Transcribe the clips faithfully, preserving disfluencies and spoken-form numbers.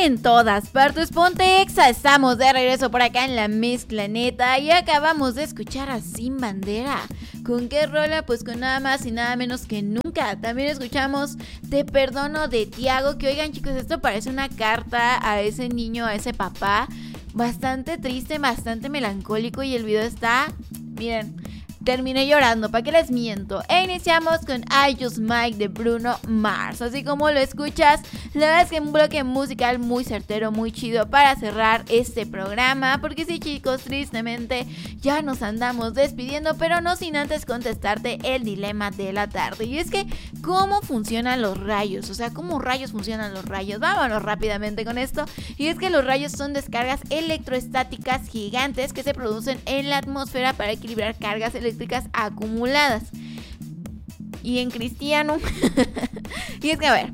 en todas partes, ponte Exa. Estamos de regreso por acá en la Mezcla Neta y acabamos de escuchar a Sin Bandera. ¿Con qué rola? Pues con nada más y nada menos que Nunca. También escuchamos Te Perdono de Tiago, que oigan chicos, esto parece una carta a ese niño, a ese papá, bastante triste, bastante melancólico, y el video está, miren, terminé llorando, ¿para qué les miento? E iniciamos con I Just Might de Bruno Mars. Así como lo escuchas, la verdad es que un bloque musical muy certero, muy chido para cerrar este programa. Porque sí chicos, tristemente ya nos andamos despidiendo, pero no sin antes contestarte el dilema de la tarde. Y es que, ¿cómo funcionan los rayos? O sea, ¿cómo rayos funcionan los rayos? Vámonos rápidamente con esto. Y es que los rayos son descargas electroestáticas gigantes que se producen en la atmósfera para equilibrar cargas electrónicas acumuladas. Y en cristiano y es que a ver,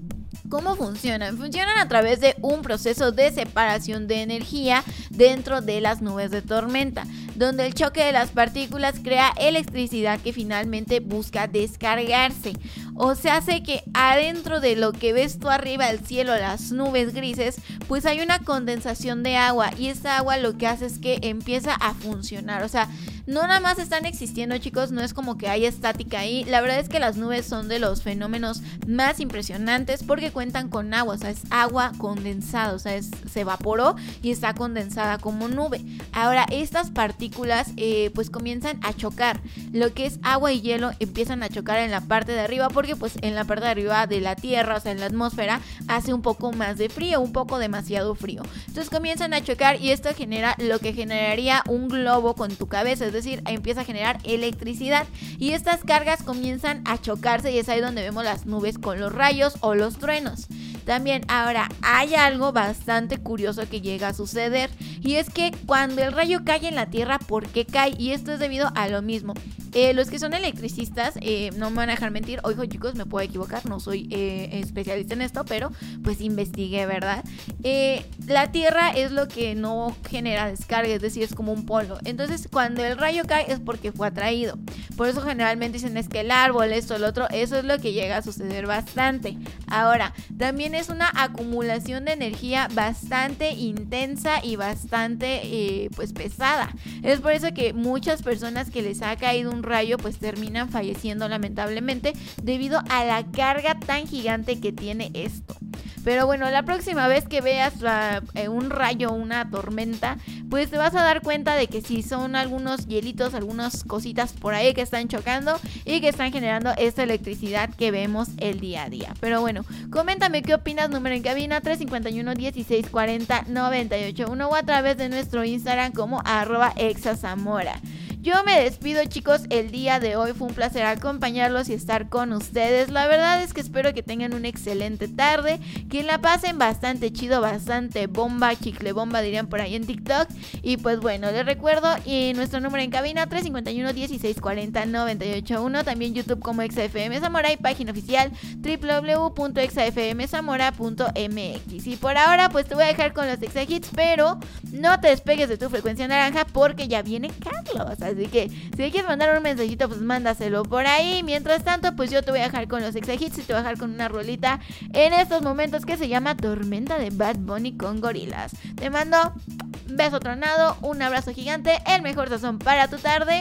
¿cómo funcionan? Funcionan a través de un proceso de separación de energía dentro de las nubes de tormenta, donde el choque de las partículas crea electricidad que finalmente busca descargarse. O sea, hace que adentro de lo que ves tú arriba del cielo, las nubes grises, pues hay una condensación de agua, y esta agua lo que hace es que empieza a funcionar. O sea, no nada más están existiendo chicos, no es como que haya estática ahí. La verdad es que las nubes son de los fenómenos más impresionantes porque cuentan con agua, o sea, es agua condensada, o sea, es, se evaporó y está condensada como nube. Ahora, estas partículas eh, pues comienzan a chocar, lo que es agua y hielo empiezan a chocar en la parte de arriba, porque pues en la parte de arriba de la Tierra, o sea, en la atmósfera, hace un poco más de frío, un poco demasiado frío. Entonces comienzan a chocar y esto genera lo que generaría un globo con tu cabeza, es decir, empieza a generar electricidad, y estas cargas comienzan a chocarse, y es ahí donde vemos las nubes con los rayos o los truenos. También ahora hay algo bastante curioso que llega a suceder, y es que cuando el rayo cae en la Tierra, ¿por qué cae? Y esto es debido a lo mismo. Eh, los que son electricistas eh, no me van a dejar mentir. Ojo chicos, me puedo equivocar, no soy eh, especialista en esto, pero pues investigué, ¿verdad? Eh, la Tierra es lo que no genera descarga, es decir, es como un polo. Entonces cuando el rayo cae es porque fue atraído. Por eso generalmente dicen es que el árbol, esto, el otro, eso es lo que llega a suceder bastante. Ahora, también es una acumulación de energía bastante intensa y bastante eh, pues pesada. Es por eso que muchas personas que les ha caído un rayo pues terminan falleciendo lamentablemente debido a la carga tan gigante que tiene esto. Pero bueno, la próxima vez que veas uh, eh, un rayo, una tormenta, pues te vas a dar cuenta de que sí son algunos hielitos, algunas cositas por ahí que están chocando y que están generando esta electricidad que vemos el día a día. Pero bueno, coméntame qué opinas, número en cabina tres cinco uno, dieciséis cuarenta, noventa y ocho uno, o a través de nuestro Instagram como arroba exazamora. Yo me despido chicos, el día de hoy fue un placer acompañarlos y estar con ustedes. La verdad es que espero que tengan una excelente tarde, que la pasen bastante chido, bastante bomba, chicle bomba dirían por ahí en TikTok. Y pues bueno, les recuerdo y nuestro número en cabina tres cinco uno, dieciséis cuarenta, noventa y ocho uno, también YouTube como ExaFM Zamora y página oficial doble u doble u doble u punto exa f m zamora punto m x. Y por ahora pues te voy a dejar con los Exa Hits, pero no te despegues de tu frecuencia naranja porque ya viene Carlos. Así que si le quieres mandar un mensajito, pues mándaselo por ahí. Mientras tanto, pues yo te voy a dejar con los Exa Hits y te voy a dejar con una rolita en estos momentos que se llama Tormenta de Bad Bunny con Gorillaz. Te mando un beso tronado, un abrazo gigante, el mejor sazón para tu tarde.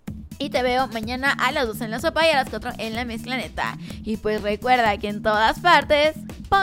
Y te veo mañana a las dos en la sopa y a las cuatro en la Mezcla Neta. Y pues recuerda que en todas partes